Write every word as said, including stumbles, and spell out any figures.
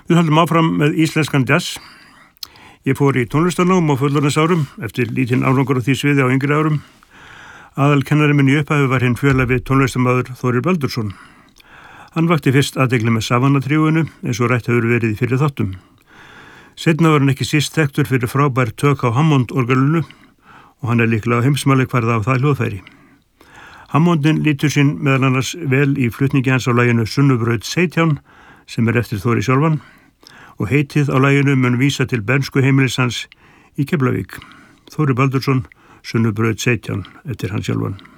Við höldum áfram með íslenskan jazz. Ég fór í tónlistarnám á fullorðinsárum eftir lítinn árangur á því sviði á yngri árum. Aðalkennari minn í upphafi var hinn fjörlefi tónlistarmaður Þórir Baldursson. Hann vakti fyrst athygli með Savannah-tríóinu eins og rætt hefur verið í fyrri þáttum. Seinna var hann ekki síst þekktur fyrir frábær tök á Hammond-orgelinu og hann er líklega heimsmælikvarða á það hljóðfæri. Hammondin lítur sín meðal annars vel í flutningi hans á laginu Sunnubraut sautján sem er eftir Þóri sjálfan og heitið á laginu mun vísa til bernsku heimilis hans í Keflavík. Þóri Baldursson, Sunnubraut sautján eftir hann sjálfan.